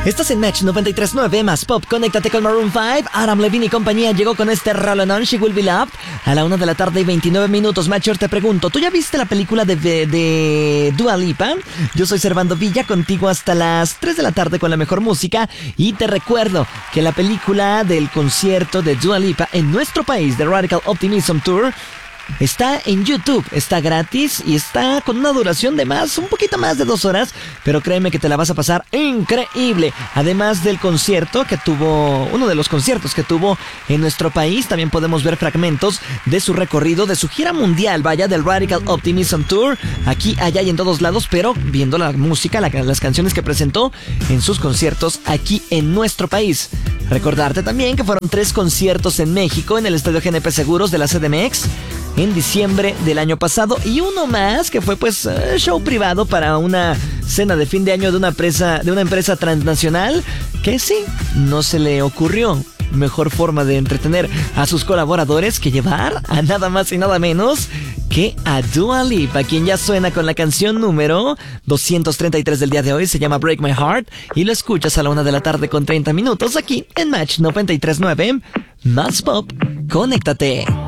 Estás en Match 93.9 más Pop. Conéctate con Maroon 5. Adam Levine y compañía llegó con este rolonón She Will Be Loved a la 1 de la tarde y 29 minutos. Matcher, te pregunto, ¿tú ya viste la película de Dua Lipa? Yo soy Servando Villa, contigo hasta las 3 de la tarde con la mejor música. Y te recuerdo que la película del concierto de Dua Lipa en nuestro país, The Radical Optimism Tour, está en YouTube, está gratis y está con una duración de un poquito más de 2 horas, pero créeme que te la vas a pasar increíble. Además del concierto que tuvo, uno de los conciertos que tuvo en nuestro país, también podemos ver fragmentos de su recorrido, de su gira mundial, vaya, del Radical Optimism Tour, aquí, allá y en todos lados, pero viendo la música, las canciones que presentó en sus conciertos aquí en nuestro país. Recordarte también que fueron 3 conciertos en México, en el Estadio GNP Seguros de la CDMX, en diciembre del año pasado, y uno más que fue pues show privado para una cena de fin de año de una empresa transnacional que sí, no se le ocurrió mejor forma de entretener a sus colaboradores que llevar a nada más y nada menos que a Dua Lipa, quien ya suena con la canción número 233 del día de hoy. Se llama Break My Heart y lo escuchas a la 1 de la tarde con 30 minutos aquí en Match 93.9 más Pop. Conéctate.